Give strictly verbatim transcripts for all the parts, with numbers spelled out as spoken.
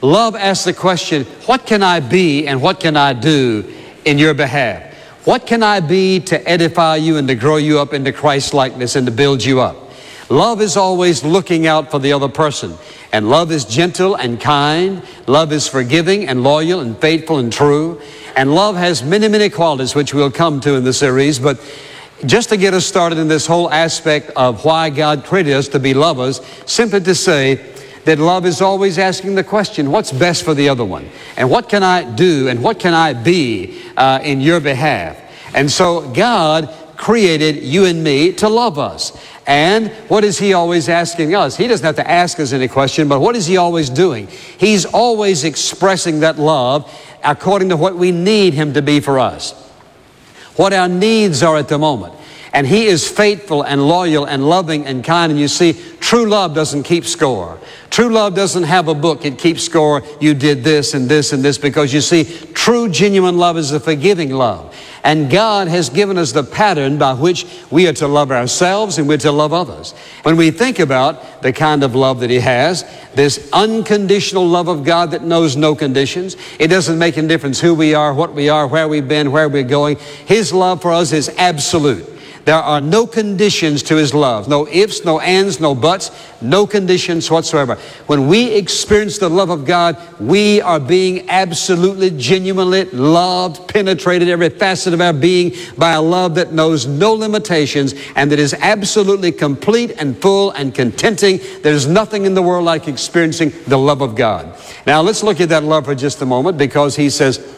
Love asks the question, what can I be and what can I do in your behalf? What can I be to edify you and to grow you up into Christ-likeness and to build you up? Love is always looking out for the other person. And love is gentle and kind. Love is forgiving and loyal and faithful and true. And love has many, many qualities which we'll come to in the series. But just to get us started in this whole aspect of why God created us to be lovers, simply to say that love is always asking the question, what's best for the other one? And what can I do and what can I be uh, in your behalf? And so God created you and me to love us. And what is He always asking us? He doesn't have to ask us any question, but what is He always doing? He's always expressing that love according to what we need Him to be for us, what our needs are at the moment. And He is faithful and loyal and loving and kind. And you see, true love doesn't keep score. True love doesn't have a book. It keeps score. You did this and this and this, because you see, true, genuine love is a forgiving love. And God has given us the pattern by which we are to love ourselves and we're to love others. When we think about the kind of love that He has, this unconditional love of God that knows no conditions. It doesn't make any difference who we are, what we are, where we've been, where we're going. His love for us is absolute. There are no conditions to His love. No ifs, no ands, no buts, no conditions whatsoever. When we experience the love of God, we are being absolutely, genuinely loved, penetrated every facet of our being by a love that knows no limitations and that is absolutely complete and full and contenting. There's nothing in the world like experiencing the love of God. Now let's look at that love for just a moment, because He says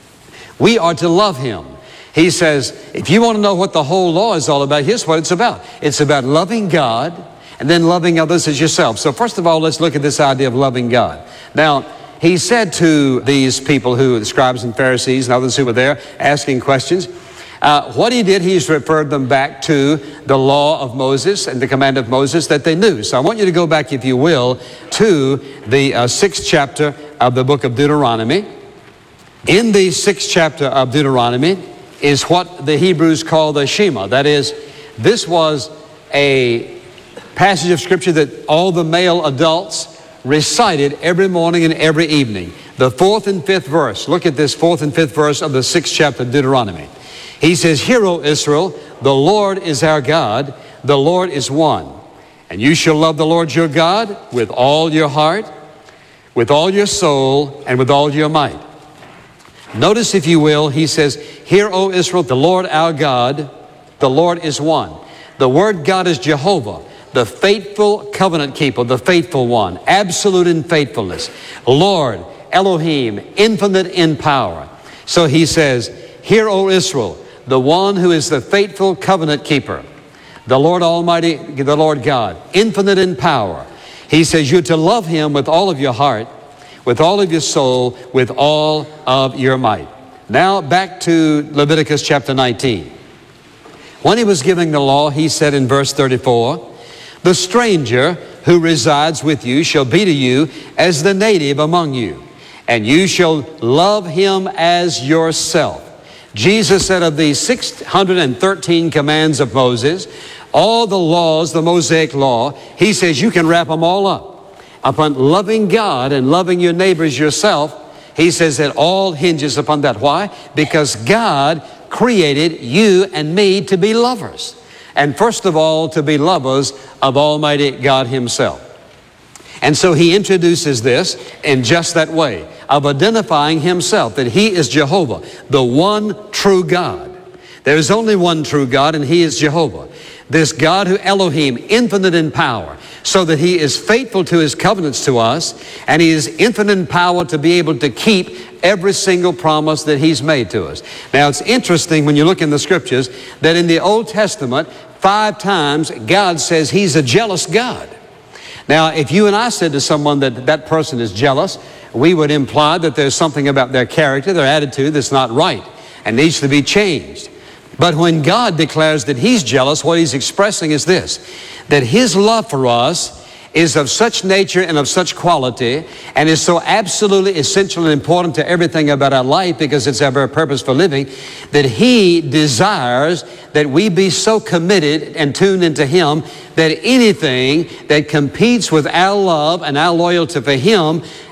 we are to love Him. He says, if you want to know what the whole law is all about, here's what it's about. It's about loving God and then loving others as yourself. So first of all, let's look at this idea of loving God. Now, He said to these people who, the scribes and Pharisees and others who were there asking questions, uh, what He did, He's referred them back to the law of Moses and the command of Moses that they knew. So I want you to go back, if you will, to the uh, sixth chapter of the book of Deuteronomy. In the sixth chapter of Deuteronomy is what the Hebrews call the Shema. That is, this was a passage of Scripture that all the male adults recited every morning and every evening. The fourth and fifth verse. Look at this fourth and fifth verse of the sixth chapter of Deuteronomy. He says, "Hear, O Israel, the Lord is our God, the Lord is one. And you shall love the Lord your God with all your heart, with all your soul, and with all your might." Notice, if you will, He says, "Hear, O Israel, the Lord our God, the Lord is one." The word God is Jehovah, the faithful covenant keeper, the faithful one, absolute in faithfulness. Lord, Elohim, infinite in power. So He says, "Hear, O Israel, the one who is the faithful covenant keeper, the Lord Almighty, the Lord God, infinite in power." He says you're to love Him with all of your heart, with all of your soul, with all of your might. Now back to Leviticus chapter nineteen. When He was giving the law, He said in verse thirty-four, "The stranger who resides with you shall be to you as the native among you, and you shall love him as yourself." Jesus said of these six hundred thirteen commands of Moses, all the laws, the Mosaic law, He says you can wrap them all up upon loving God and loving your neighbors yourself. He says it all hinges upon that. Why? Because God created you and me to be lovers. And first of all, to be lovers of Almighty God Himself. And so He introduces this in just that way of identifying Himself, that He is Jehovah, the one true God. There is only one true God, and He is Jehovah. This God who Elohim, infinite in power, so that He is faithful to His covenants to us, and He is infinite in power to be able to keep every single promise that He's made to us. Now it's interesting when you look in the Scriptures that in the Old Testament, five times God says He's a jealous God. Now if you and I said to someone that that person is jealous, we would imply that there's something about their character, their attitude that's not right and needs to be changed. But when God declares that He's jealous, what He's expressing is this, that His love for us is of such nature and of such quality and is so absolutely essential and important to everything about our life, because it's our very purpose for living, that He desires that we be so committed and tuned into Him that anything that competes with our love and our loyalty for Him